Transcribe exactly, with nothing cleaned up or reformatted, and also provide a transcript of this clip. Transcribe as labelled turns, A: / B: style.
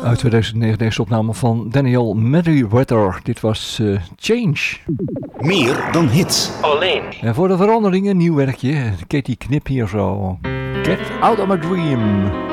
A: Uit tweeduizend negen deze opname van Daniel Merriweather. Dit was uh, Change.
B: Meer dan hits.
C: Alleen.
A: En voor de verandering een nieuw werkje. Katie Knip hier zo. Get Out of My Dream.